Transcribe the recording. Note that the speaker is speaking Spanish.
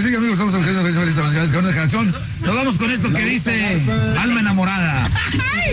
sí, amigos, estamos con la canción. Nos vamos con esto que dice Alma Enamorada.